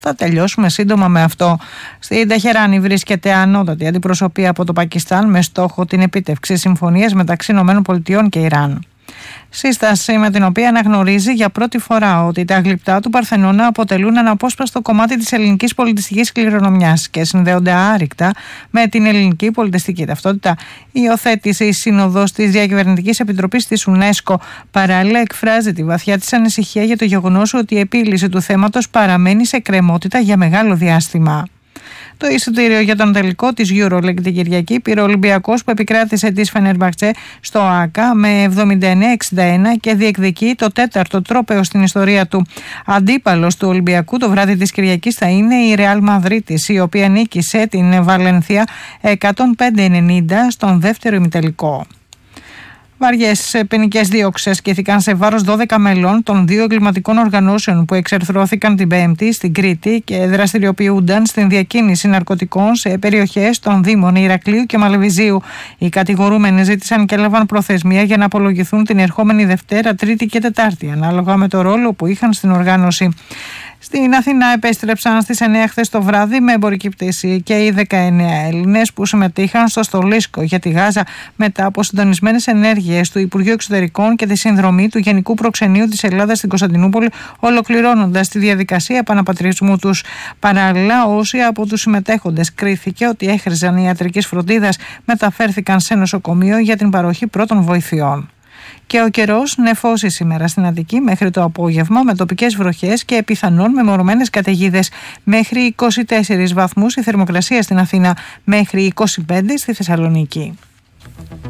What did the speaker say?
Θα τελειώσουμε σύντομα με αυτό. Στην Τεχεράνη βρίσκεται ανώτατη αντιπροσωπεία από το Πακιστάν με στόχο την επίτευξη συμφωνίας μεταξύ ΗΠΑ και Ιράν. Σύσταση με την οποία αναγνωρίζει για πρώτη φορά ότι τα γλυπτά του Παρθενώνα αποτελούν αναπόσπαστο κομμάτι της ελληνικής πολιτιστικής κληρονομιάς και συνδέονται άρρηκτα με την ελληνική πολιτιστική ταυτότητα. Η υιοθέτηση η Σύνοδος της Διακυβερνητικής Επιτροπής της UNESCO παράλληλα εκφράζει τη βαθιά της ανησυχία για το γεγονός ότι η επίλυση του θέματος παραμένει σε εκκρεμότητα για μεγάλο διάστημα. Το εισιτήριο για τον τελικό της EuroLeague την Κυριακή πήρε ο Ολυμπιακός που επικράτησε της Φενερμπαχτζέ στο ΆΚΑ με 79-61 και διεκδικεί το τέταρτο τρόπαιο στην ιστορία του. Αντίπαλος του Ολυμπιακού το βράδυ της Κυριακής θα είναι η Ρεάλ Μαδρίτης, η οποία νίκησε την Βαλενθία 105-90 στον δεύτερο ημιτελικό. Βαριές ποινικές δίωξεις ασκήθηκαν σε βάρος 12 μελών των δύο εγκληματικών οργανώσεων που εξερθρώθηκαν την Πέμπτη στην Κρήτη και δραστηριοποιούνταν στην διακίνηση ναρκωτικών σε περιοχές των Δήμων Ηρακλείου και Μαλεβιζίου. Οι κατηγορούμενοι ζήτησαν και έλαβαν προθεσμία για να απολογηθούν την ερχόμενη Δευτέρα, Τρίτη και Τετάρτη, ανάλογα με το ρόλο που είχαν στην οργάνωση. Στην Αθήνα επέστρεψαν στις 9 χθες το βράδυ με εμπορική πτήση και οι 19 Έλληνες που συμμετείχαν στο Στολίσκο για τη Γάζα μετά από συντονισμένες ενέργειες του Υπουργείου Εξωτερικών και τη συνδρομή του Γενικού Προξενείου της Ελλάδας στην Κωνσταντινούπολη, ολοκληρώνοντας τη διαδικασία επαναπατρισμού τους. Παράλληλα, όσοι από τους συμμετέχοντες κρίθηκε ότι έχριζαν ιατρικής φροντίδας μεταφέρθηκαν σε νοσοκομείο για την παροχή πρώτων βοηθειών. Και ο καιρός νεφώσει σήμερα στην Αττική μέχρι το απόγευμα με τοπικές βροχές και πιθανόν μεμονωμένες καταιγίδες. Μέχρι 24 βαθμούς η θερμοκρασία στην Αθήνα, μέχρι 25 στη Θεσσαλονίκη.